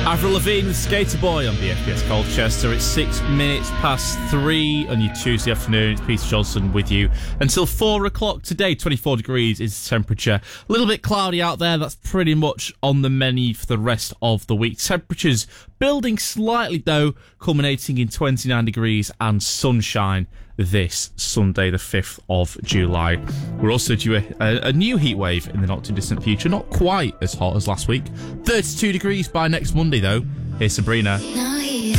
Avril Lavigne with Skater Boy on BFBS Colchester. It's 6 minutes past 3 on your Tuesday afternoon. It's Peter Johnson with you until 4 o'clock today. 24 degrees is the temperature. A little bit cloudy out there. That's pretty much on the menu for the rest of the week. Temperatures building slightly though, culminating in 29 degrees and sunshine this Sunday, the 5th of July. We're also due a new heat wave in the not too distant future. Not quite as hot as last week. 32 degrees by next Monday, though. Here's Sabrina. No,